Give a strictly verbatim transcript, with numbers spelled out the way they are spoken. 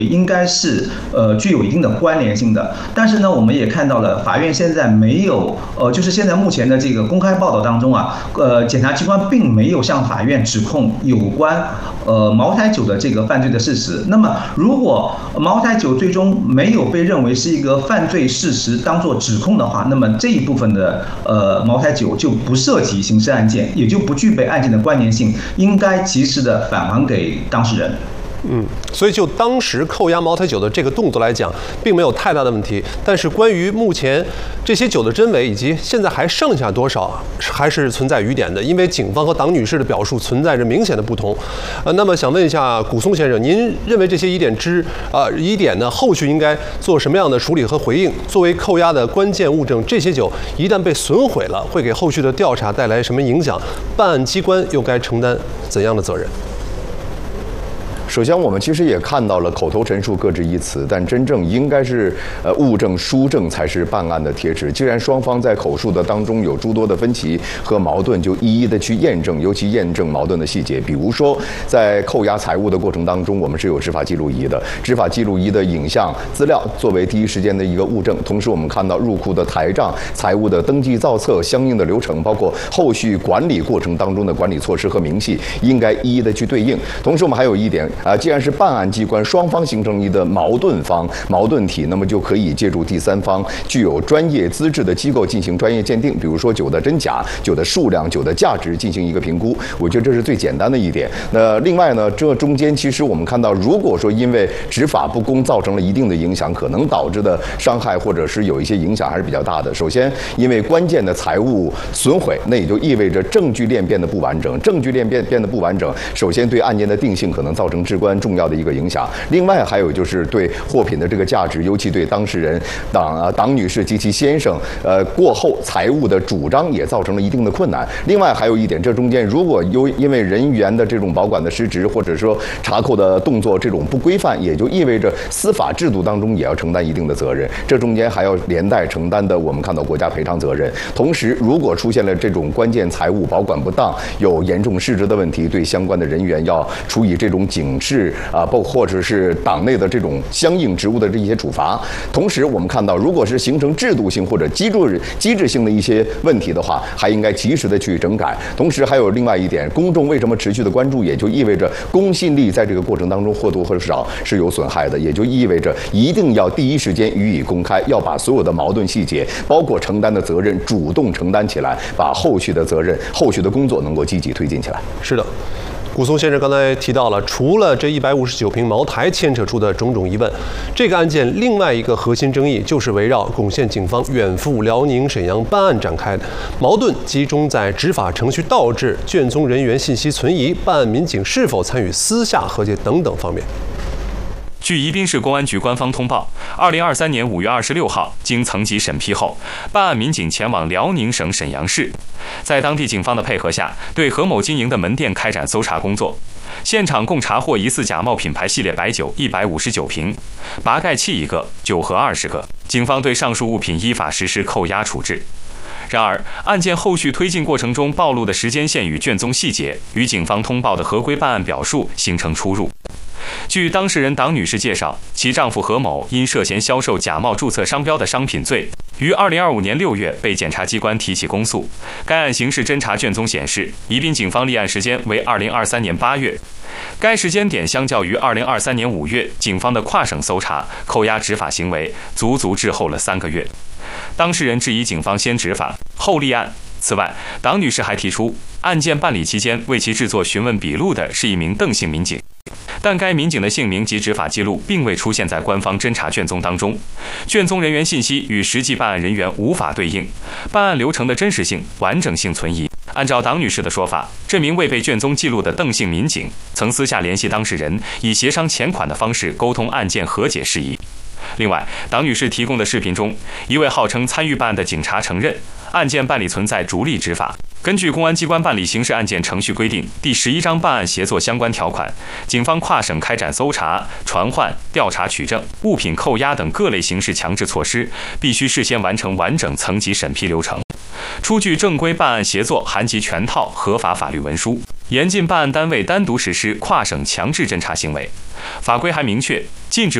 应该是呃具有一定的关联性的。但是呢，我们也看到了，法院现在没有呃，就是现在目前的这个公开报道当中啊，呃，检察机关并没有向法院指控有关呃茅台酒的这个犯罪的事实。那么，如果茅台酒最终没有被认为是一个犯罪事实当作指控的话，那么这一部分的呃茅台酒就不涉及刑事案件，也就不具备案件的关联性，应该及时的返还给当事人。 嗯，所以就当时扣押茅台酒的这个动作来讲，并没有太大的问题。但是关于目前这些酒的真伪以及现在还剩下多少，还是存在疑点的。因为警方和党女士的表述存在着明显的不同。呃，那么想问一下古松先生，您认为这些疑点之啊、呃、疑点呢，后续应该做什么样的处理和回应？作为扣押的关键物证，这些酒一旦被损毁了，会给后续的调查带来什么影响？办案机关又该承担怎样的责任？ 首先，我们其实也看到了口头陈述各执一词，但真正应该是呃物证、书证才是办案的铁齿。既然双方在口述的当中有诸多的分歧和矛盾，就一一的去验证，尤其验证矛盾的细节。比如说，在扣押财物的过程当中，我们是有执法记录仪的，执法记录仪的影像资料作为第一时间的一个物证。同时，我们看到入库的台账、财物的登记造册相应的流程，包括后续管理过程当中的管理措施和明细，应该一一的去对应。同时，我们还有一点。啊，既然是办案机关双方形成一个矛盾方、矛盾体，那么就可以借助第三方具有专业资质的机构进行专业鉴定，比如说酒的真假、酒的数量、酒的价值进行一个评估。我觉得这是最简单的一点。那另外呢，这中间其实我们看到，如果说因为执法不公造成了一定的影响，可能导致的伤害或者是有一些影响还是比较大的。首先，因为关键的财物损毁，那也就意味着证据链变得不完整。证据链变变得不完整，首先对案件的定性可能造成至关重要的一个影响。另外还有就是对货品的这个价值，尤其对当事人党啊党女士及其先生呃过后财务的主张也造成了一定的困难。另外还有一点，这中间如果由因为人员的这种保管的失职，或者说查扣的动作这种不规范，也就意味着司法制度当中也要承担一定的责任。这中间还要连带承担的，我们看到国家赔偿责任。同时，如果出现了这种关键财物保管不当，有严重失职的问题，对相关的人员要处以这种警示啊，包括或者是党内的这种相应职务的这一些处罚。同时，我们看到，如果是形成制度性或者机制机制性的一些问题的话，还应该及时的去整改。同时，还有另外一点，公众为什么持续的关注，也就意味着公信力在这个过程当中或多或少是有损害的，也就意味着一定要第一时间予以公开，要把所有的矛盾细节，包括承担的责任，主动承担起来，把后续的责任、后续的工作能够积极推进起来。 是的。古松先生刚才提到了，除了这一百五十九瓶茅台牵扯出的种种疑问，这个案件另外一个核心争议就是围绕珙县警方远赴辽宁沈阳办案展开的，矛盾集中在执法程序倒置、卷宗人员信息存疑、办案民警是否参与私下和解等等方面。 据宜宾市公安局官方通报，二零二三年五月二十六号，经层级审批后，办案民警前往辽宁省沈阳市，在当地警方的配合下，对何某经营的门店开展搜查工作。现场共查获疑似假冒品牌系列白酒一百五十九瓶，拔盖器一个，酒盒二十个。警方对上述物品依法实施扣押处置。然而，案件后续推进过程中暴露的时间线与卷宗细节，与警方通报的合规办案表述形成出入。据当事人党女士介绍，其丈夫何某因涉嫌销售假冒注册商标的商品罪，于二零二五年六月被检察机关提起公诉。该案刑事侦查卷宗显示，宜宾警方立案时间为二零二三年八月。该时间点相较于二零二三年五月警方的跨省搜查、扣押执法行为，足足滞后了三个月。当事人质疑警方先执法后立案。此外，党女士还提出，案件办理期间为其制作询问笔录的是一名邓姓民警，但该民警的姓名及执法记录并未出现在官方侦查卷宗当中，卷宗人员信息与实际办案人员无法对应，办案流程的真实性、完整性存疑。按照党女士的说法，这名未被卷宗记录的邓姓民警曾私下联系当事人，以协商钱款的方式沟通案件和解事宜。另外，党女士提供的视频中，一位号称参与办案的警察承认，案件办理存在逐利执法。根据公安机关办理刑事案件程序规定第十一章办案协作相关条款，警方跨省开展搜查、传唤、调查取证、物品扣押等各类刑事强制措施，必须事先完成完整层级审批流程，出具正规办案协作含及全套合法法律文书，严禁办案单位单独实施跨省强制侦查行为。 法规还明确禁止